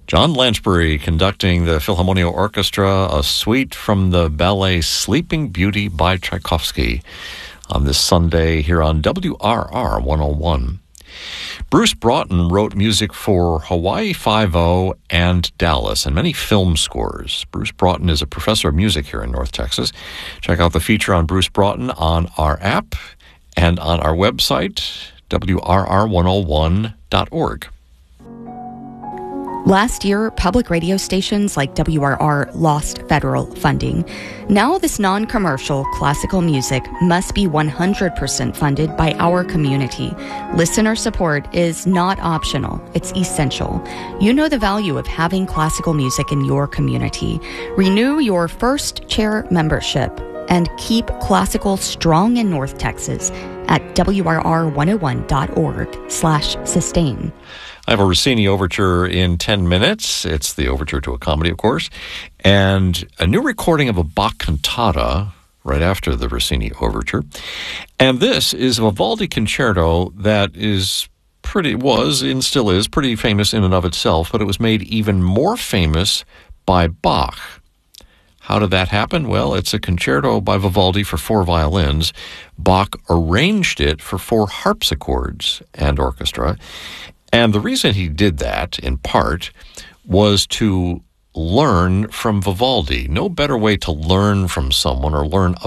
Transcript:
John Lansbury conducting the Philharmonia Orchestra, a suite from the ballet Sleeping Beauty by Tchaikovsky on this Sunday here on WRR 101. Bruce Broughton wrote music for Hawaii Five-0 and Dallas and many film scores. Bruce Broughton is a professor of music here in North Texas. Check out the feature on Bruce Broughton on our app and on our website, WRR101.org. Last year, public radio stations like WRR lost federal funding. Now this non-commercial classical music must be 100% funded by our community. Listener support is not optional, it's essential. You know the value of having classical music in your community. Renew your First Chair membership and keep classical strong in North Texas at WRR101.org/sustain. I have a Rossini overture in 10 minutes. It's the overture to a comedy, of course, and a new recording of a Bach cantata right after the Rossini overture. And this is a Vivaldi concerto that still is pretty famous in and of itself, but it was made even more famous by Bach. How did that happen? Well, it's a concerto by Vivaldi for 4 violins. Bach arranged it for 4 harpsichords and orchestra. And the reason he did that, in part, was to learn from Vivaldi. No better way to learn from someone or learn